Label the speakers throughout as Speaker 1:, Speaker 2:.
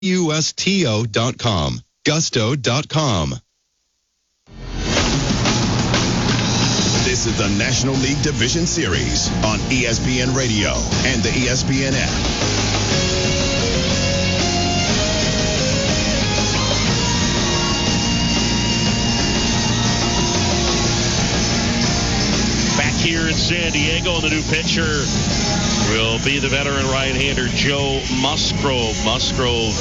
Speaker 1: gusto.com. Gusto.com.
Speaker 2: This is the National League Division Series on ESPN Radio and the ESPN app.
Speaker 3: Here in San Diego, the new pitcher will be the veteran right-hander Joe Musgrove. Musgrove,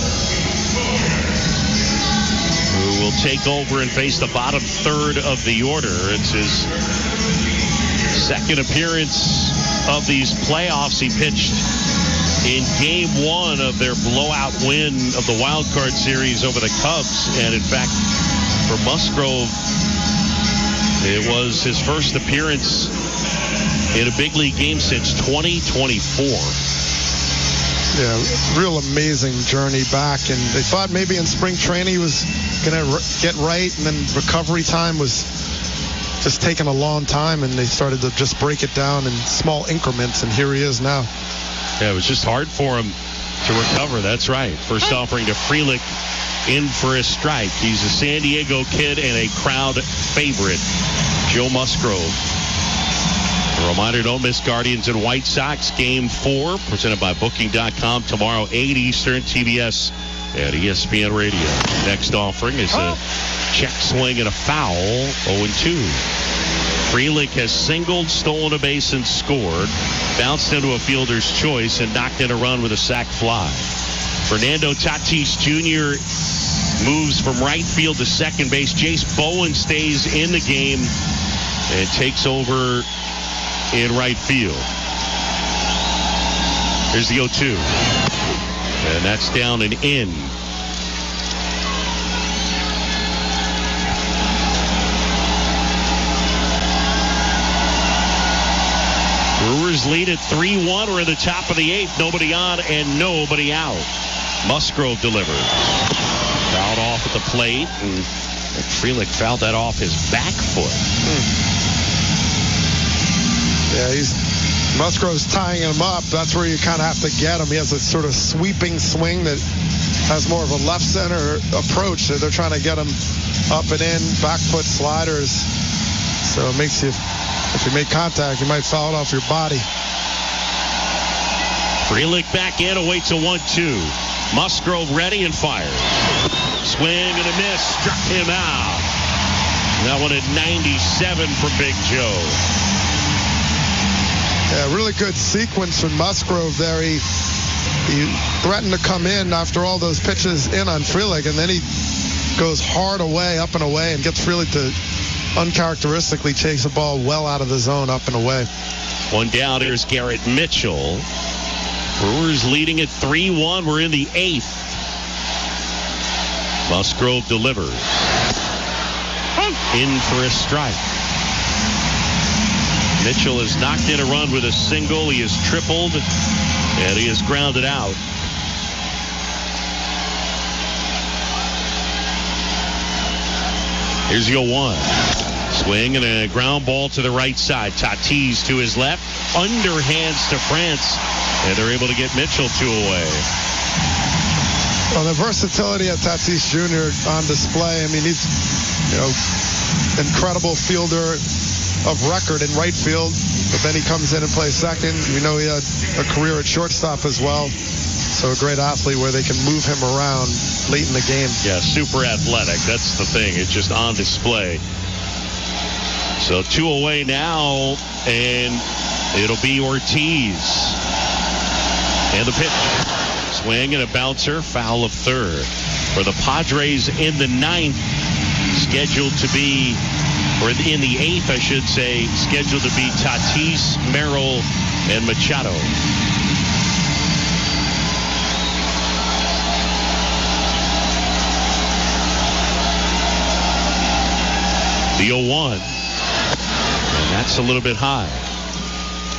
Speaker 3: who will take over and face the bottom third of the order. It's his second appearance of these playoffs. He pitched in Game 1 of their blowout win of the wild card series over the Cubs. And in fact, for Musgrove, it was his first appearance in a big league game since 2024.
Speaker 4: Yeah, real amazing journey back. And they thought maybe in spring training he was going to get right, and then recovery time was just taking a long time, and they started to just break it down in small increments, and here he is now.
Speaker 3: Yeah, it was just hard for him to recover. That's right. First offering to Frelick in for a strike. He's a San Diego kid and a crowd favorite, Joe Musgrove. A reminder, don't miss Guardians and White Sox Game 4, presented by Booking.com tomorrow, 8 Eastern, TBS and ESPN Radio. Next offering is a check swing and a foul, 0-2. Frelick has singled, stolen a base, and scored. Bounced into a fielder's choice and knocked in a run with a sac fly. Fernando Tatis Jr. moves from right field to second base. Jace Bowen stays in the game and takes over in right field. Here's the 0-2. And that's down and in. Brewers lead at 3-1. We're in the top of the 8th. Nobody on and nobody out. Musgrove delivers. Fouled off at the plate, and Frelick fouled that off his back foot.
Speaker 4: Yeah, Musgrove's tying him up. That's where you kind of have to get him. He has a sort of sweeping swing that has more of a left center approach. So they're trying to get him up and in, back foot sliders. So it makes you, if you make contact, you might foul it off your body.
Speaker 3: Frelick back in, awaits a 1-2. Musgrove ready and fires. Swing and a miss, struck him out. That one at 97 for Big Joe.
Speaker 4: Yeah, really good sequence from Musgrove there. He threatened to come in after all those pitches in on Frelick, and then he goes hard away, up and away, and gets Frelick to uncharacteristically chase the ball well out of the zone, up and away.
Speaker 3: One down, here's Garrett Mitchell. Brewers leading at 3-1. We're in the 8th. Musgrove delivers. In for a strike. Mitchell has knocked in a run with a single. He has tripled, and he has grounded out. Here's the 0-1. Swing and a ground ball to the right side. Tatis to his left. Underhands to France, and they're able to get Mitchell 2 away.
Speaker 4: Well, the versatility of Tatis Jr. on display. I mean, he's, incredible fielder of record in right field, but then he comes in and plays second. We know he had a career at shortstop as well, so a great athlete where they can move him around late in the game.
Speaker 3: Yeah, super athletic. That's the thing. It's just on display. So 2 away now, and it'll be Ortiz. And the pitch. Swing and a bouncer, foul of third. For the Padres in the 9th, scheduled to be, or in the 8th, I should say, scheduled to be Tatis, Merrill, and Machado. The 0-1. And that's a little bit high.